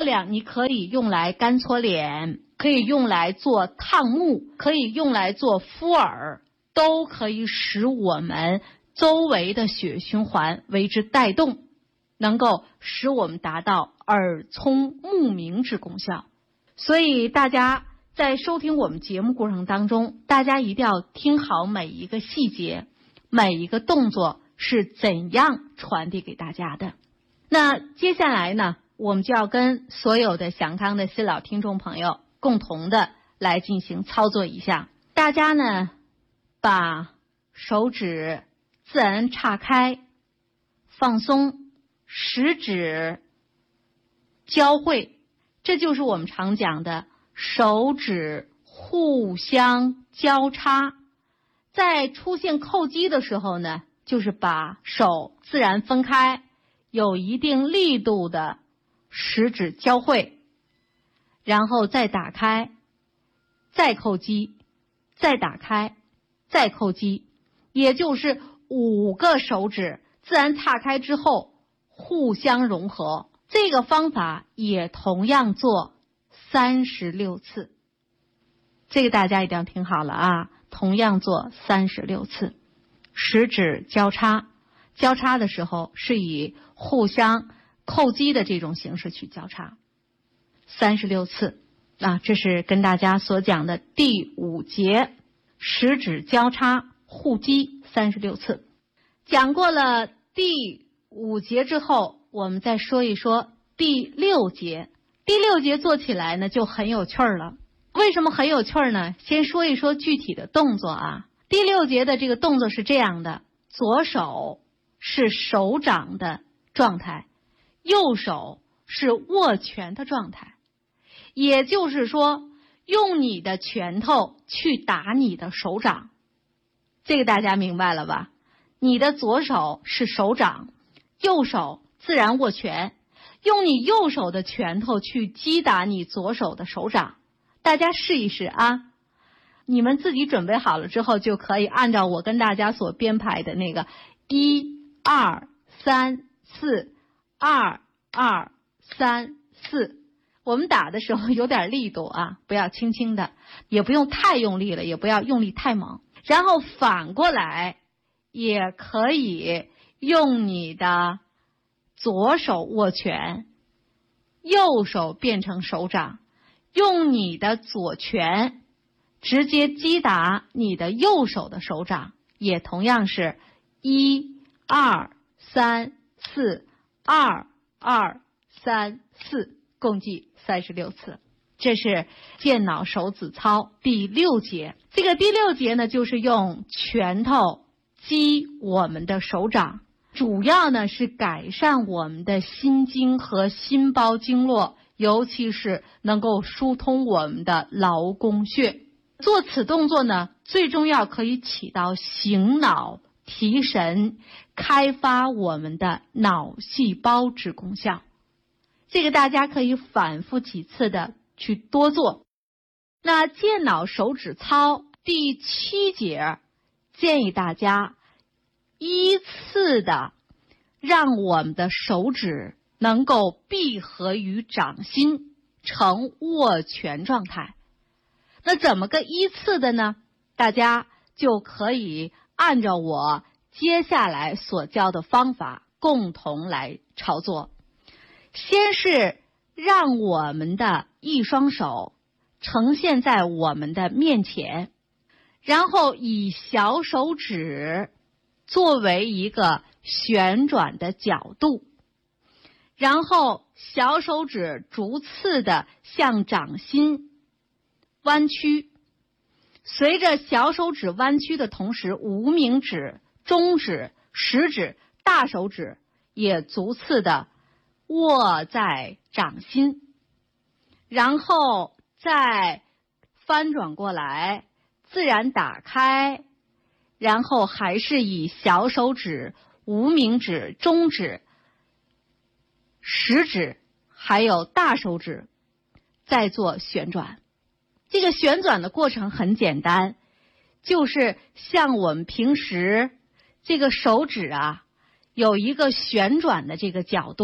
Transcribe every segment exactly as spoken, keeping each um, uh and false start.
亮你可以用来干搓脸，可以用来做烫目，可以用来做敷耳，都可以使我们周围的血循环为之带动，能够使我们达到耳聪目明之功效。所以大家在收听我们节目过程当中，大家一定要听好每一个细节，每一个动作是怎样传递给大家的。那接下来呢，我们就要跟所有的祥康的新老听众朋友共同的来进行操作一下。大家呢，把手指自然岔开，放松，食指交汇，这就是我们常讲的手指互相交叉。在出现扣击的时候呢，就是把手自然分开，有一定力度的食指交汇，然后再打开，再扣击，再打开，再扣击，也就是五个手指自然岔开之后互相融合。这个方法也同样做三十六次，这个大家一定要听好了啊！同样做三十六次，食指交叉，交叉的时候是以互相扣击的这种形式去交叉，三十六次啊，这是跟大家所讲的第五节，食指交叉互击三十六次。讲过了第五节之后，我们再说一说第六节。第六节做起来呢就很有趣儿了。为什么很有趣儿呢？先说一说具体的动作啊。第六节的这个动作是这样的，左手是手掌的状态，右手是握拳的状态。也就是说，用你的拳头去打你的手掌。这个大家明白了吧？你的左手是手掌，右手自然握拳，用你右手的拳头去击打你左手的手掌。大家试一试啊！你们自己准备好了之后，就可以按照我跟大家所编排的那个一二三四二二三四，我们打的时候有点力度啊，不要轻轻的，也不用太用力了，也不要用力太猛。然后反过来也可以用你的左手握拳，右手变成手掌，用你的左拳直接击打你的右手的手掌，也同样是一二三四二二三四，共计三十六次。这是健脑手指操第六节。这个第六节呢，就是用拳头击我们的手掌，主要呢是改善我们的心经和心包经络，尤其是能够疏通我们的劳宫穴。做此动作呢，最重要可以起到醒脑、提神、开发我们的脑细胞之功效。这个大家可以反复几次的去多做。那健脑手指操第七节，建议大家依次的让我们的手指能够闭合于掌心，呈握拳状态。那怎么个依次的呢？大家就可以按照我接下来所教的方法共同来操作。先是让我们的一双手呈现在我们的面前，然后以小手指作为一个旋转的角度，然后小手指逐次的向掌心弯曲，随着小手指弯曲的同时，无名指、中指、食指、大手指也逐次的握在掌心，然后再翻转过来，自然打开，然后还是以小手指、无名指、中指、食指还有大手指再做旋转。这个旋转的过程很简单，就是像我们平时这个手指啊有一个旋转的这个角度，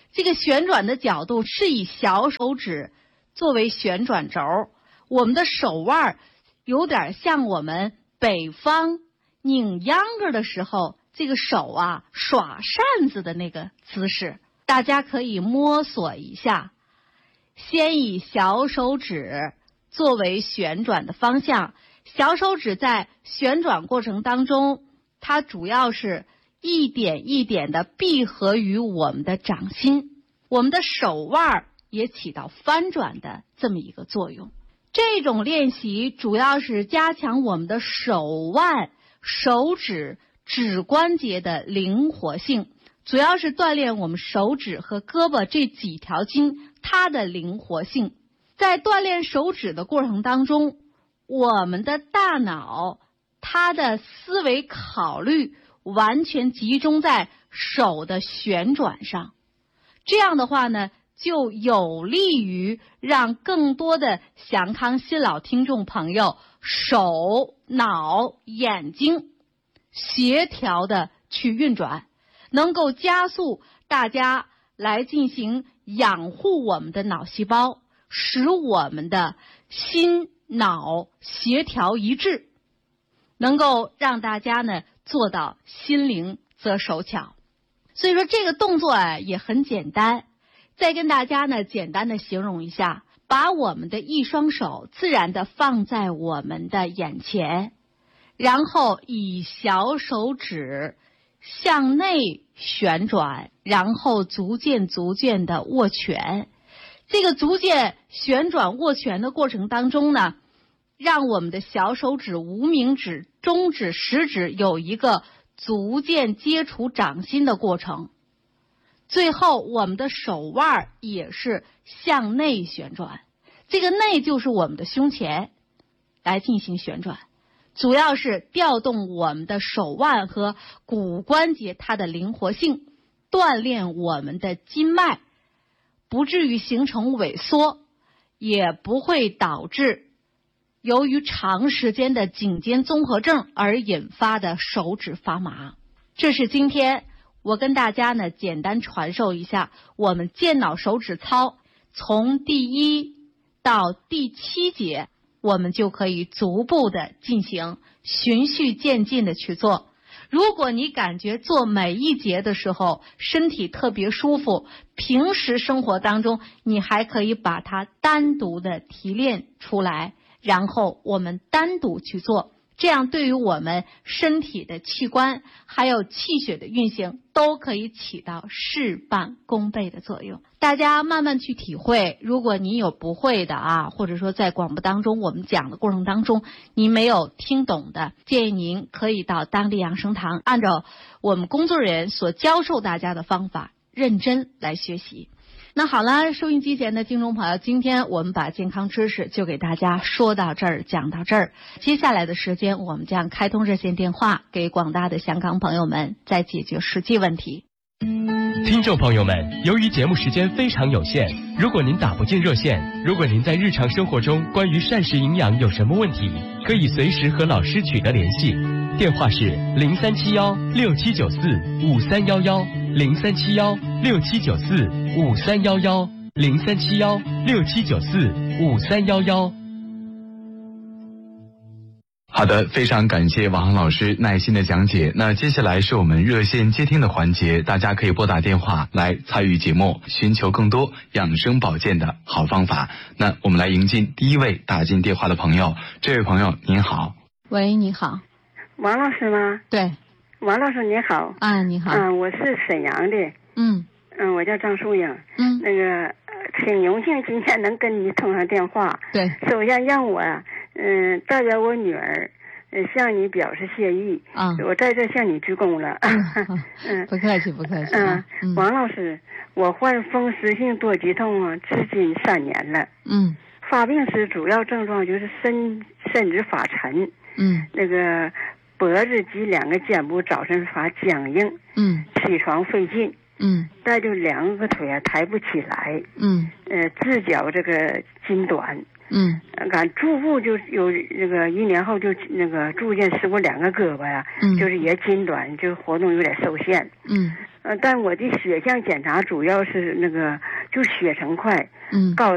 这个旋转的角度是以小手指作为旋转轴，我们的手腕有点像我们北方拧秧歌的时候这个手啊耍扇子的那个姿势，大家可以摸索一下。先以小手指作为旋转的方向，小手指在旋转过程当中，它主要是一点一点的闭合于我们的掌心，我们的手腕也起到翻转的这么一个作用。这种练习主要是加强我们的手腕、手指、指关节的灵活性，主要是锻炼我们手指和胳膊这几条筋它的灵活性。在锻炼手指的过程当中，我们的大脑它的思维考虑完全集中在手的旋转上，这样的话呢，就有利于让更多的祥康新老听众朋友手、脑、眼睛协调的去运转，能够加速大家来进行养护我们的脑细胞，使我们的心脑协调一致，能够让大家呢做到心灵则手巧。所以说这个动作啊也很简单，再跟大家呢简单的形容一下，把我们的一双手自然的放在我们的眼前，然后以小手指向内旋转，然后逐渐逐渐的握拳。这个逐渐旋转握拳的过程当中呢，让我们的小手指、无名指、中指、食指有一个逐渐接触掌心的过程。最后我们的手腕也是向内旋转，这个内就是我们的胸前来进行旋转，主要是调动我们的手腕和骨关节它的灵活性，锻炼我们的筋脉，不至于形成萎缩，也不会导致由于长时间的颈肩综合症而引发的手指发麻。这是今天我跟大家呢简单传授一下我们健脑手指操，从第一到第七节我们就可以逐步的进行，循序渐进的去做。如果你感觉做每一节的时候身体特别舒服，平时生活当中你还可以把它单独的提炼出来，然后我们单独去做，这样对于我们身体的器官还有气血的运行都可以起到事半功倍的作用。大家慢慢去体会，如果你有不会的啊，或者说在广播当中我们讲的过程当中你没有听懂的，建议您可以到当地养生堂，按照我们工作人员所教授大家的方法认真来学习。那好了，收音机前的听众朋友，今天我们把健康知识就给大家说到这儿，讲到这儿。接下来的时间我们将开通热线电话，给广大的香港朋友们再解决实际问题。 听众朋友们，由于节目时间非常有限，如果您打不进热线，如果您在日常生活中关于膳食营养有什么问题，可以随时和老师取得联系，电话是零三七幺六七九四五三幺幺，零三七幺六七九四五三幺幺，零三七幺六七九四五三幺幺。 好的，非常感谢王航老师耐心的讲解。那接下来是我们热线接听的环节，大家可以拨打电话来参与节目，寻求更多养生保健的好方法。那我们来迎进第一位打进电话的朋友。这位朋友您好。 喂，你好。 王老师吗？ 对。 王老师你好。 啊，你好。 嗯，我是沈阳的。 嗯。 嗯，我叫张淑英。 嗯。 那个挺荣幸今天能跟你通上电话。 对。 首先让我嗯代表我女儿嗯向你表示谢意。啊。我在这向你鞠躬了。 嗯。嗯不客气不客气。 嗯。嗯王老师，我患风湿性多疾痛啊，至今三年了。嗯。发病时主要症状就是身身子发沉。嗯。那个脖子及两个肩部早晨发僵硬。嗯。起床费劲。嗯。再就两个腿啊抬不起来。嗯。呃，自脚这个筋短。嗯。俺逐步就有那个一年后就那个逐渐使我两个胳膊呀、啊，嗯，就是也筋短，就活动有点受限。嗯。 呃，但我的血象检查主要是那个就血成块， 嗯， 告